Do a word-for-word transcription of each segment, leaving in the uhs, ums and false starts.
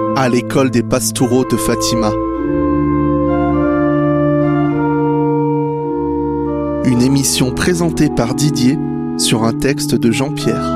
à l'école des Pastoureaux de Fatima. Une émission présentée par Didier sur un texte de Jean-Pierre.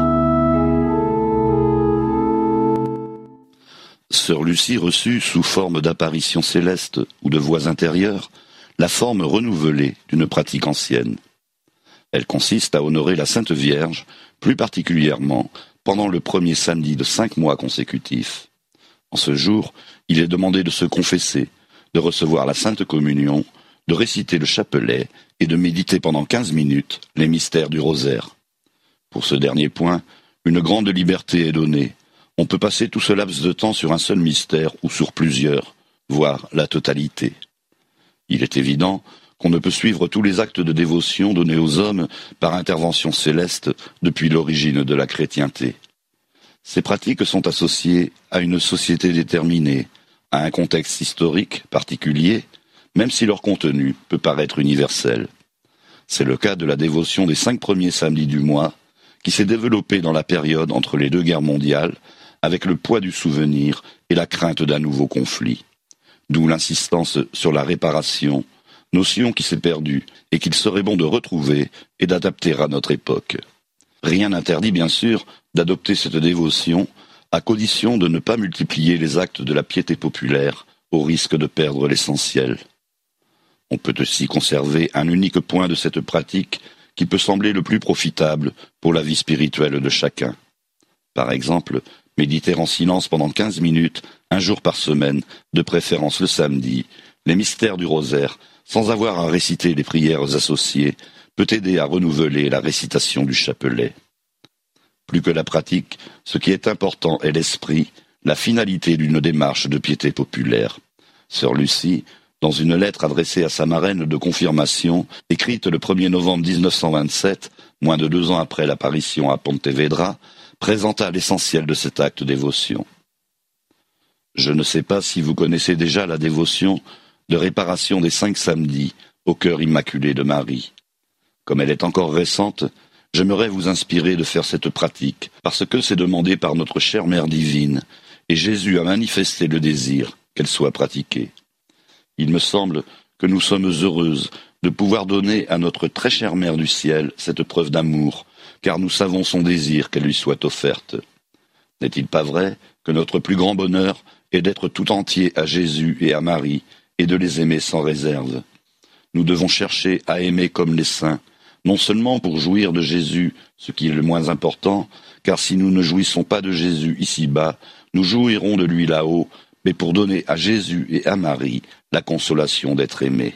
Sœur Lucie reçut, sous forme d'apparition céleste ou de voix intérieure, la forme renouvelée d'une pratique ancienne. Elle consiste à honorer la Sainte Vierge, plus particulièrement pendant le premier samedi de cinq mois consécutifs. En ce jour, il est demandé de se confesser, de recevoir la Sainte Communion, de réciter le chapelet et de méditer pendant quinze minutes les mystères du rosaire. Pour ce dernier point, une grande liberté est donnée. On peut passer tout ce laps de temps sur un seul mystère ou sur plusieurs, voire la totalité. Il est évident qu'on ne peut suivre tous les actes de dévotion donnés aux hommes par intervention céleste depuis l'origine de la chrétienté. Ces pratiques sont associées à une société déterminée, à un contexte historique particulier, même si leur contenu peut paraître universel. C'est le cas de la dévotion des cinq premiers samedis du mois, qui s'est développée dans la période entre les deux guerres mondiales, avec le poids du souvenir et la crainte d'un nouveau conflit. D'où l'insistance sur la réparation, notion qui s'est perdue et qu'il serait bon de retrouver et d'adapter à notre époque. Rien n'interdit bien sûr d'adopter cette dévotion, à condition de ne pas multiplier les actes de la piété populaire au risque de perdre l'essentiel. On peut aussi conserver un unique point de cette pratique qui peut sembler le plus profitable pour la vie spirituelle de chacun. Par exemple, méditer en silence pendant quinze minutes, un jour par semaine, de préférence le samedi, les mystères du rosaire, sans avoir à réciter les prières associées, peut aider à renouveler la récitation du chapelet. Plus que la pratique, ce qui est important est l'esprit, la finalité d'une démarche de piété populaire. Sœur Lucie, dans une lettre adressée à sa marraine de confirmation, écrite le premier novembre mille neuf cent vingt-sept, moins de deux ans après l'apparition à Pontevedra, présenta l'essentiel de cet acte de dévotion. Je ne sais pas si vous connaissez déjà la dévotion de réparation des cinq samedis au cœur immaculé de Marie. Comme elle est encore récente, j'aimerais vous inspirer de faire cette pratique, parce que c'est demandé par notre chère Mère divine, et Jésus a manifesté le désir qu'elle soit pratiquée. Il me semble que nous sommes heureuses de pouvoir donner à notre très chère Mère du ciel cette preuve d'amour, car nous savons son désir qu'elle lui soit offerte. N'est-il pas vrai que notre plus grand bonheur est d'être tout entier à Jésus et à Marie, et de les aimer sans réserve? Nous devons chercher à aimer comme les saints, non seulement pour jouir de Jésus, ce qui est le moins important, car si nous ne jouissons pas de Jésus ici-bas, nous jouirons de lui là-haut, mais pour donner à Jésus et à Marie la consolation d'être aimés.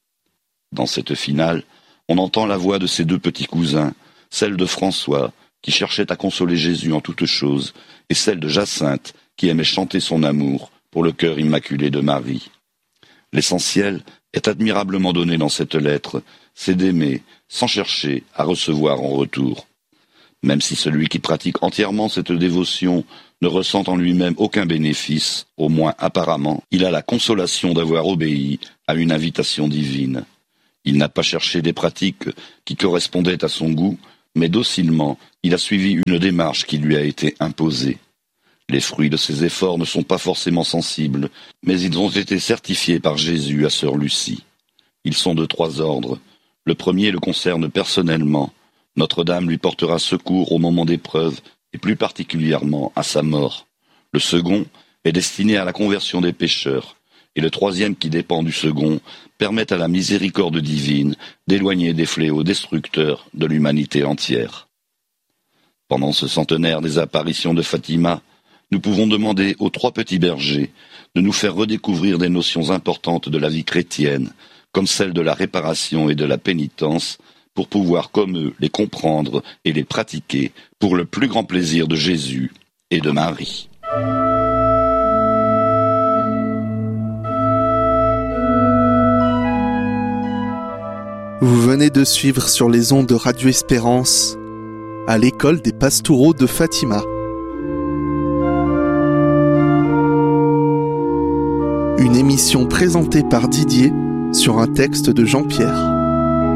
Dans cette finale, on entend la voix de ses deux petits cousins, celle de François, qui cherchait à consoler Jésus en toutes choses, et celle de Jacinthe, qui aimait chanter son amour pour le cœur immaculé de Marie. L'essentiel est admirablement donné dans cette lettre, c'est d'aimer, sans chercher à recevoir en retour. Même si celui qui pratique entièrement cette dévotion ne ressent en lui-même aucun bénéfice, au moins apparemment, il a la consolation d'avoir obéi à une invitation divine. Il n'a pas cherché des pratiques qui correspondaient à son goût, mais docilement, il a suivi une démarche qui lui a été imposée. Les fruits de ses efforts ne sont pas forcément sensibles, mais ils ont été certifiés par Jésus à Sœur Lucie. Ils sont de trois ordres. Le premier le concerne personnellement. Notre-Dame lui portera secours au moment d'épreuve, et plus particulièrement à sa mort. Le second est destiné à la conversion des pécheurs, et le troisième, qui dépend du second, permet à la miséricorde divine d'éloigner des fléaux destructeurs de l'humanité entière. Pendant ce centenaire des apparitions de Fatima, nous pouvons demander aux trois petits bergers de nous faire redécouvrir des notions importantes de la vie chrétienne, comme celle de la réparation et de la pénitence, pour pouvoir, comme eux, les comprendre et les pratiquer pour le plus grand plaisir de Jésus et de Marie. Vous venez de suivre sur les ondes de Radio Espérance, à l'école des Pastoureaux de Fatima. Une émission présentée par Didier sur un texte de Jean-Pierre.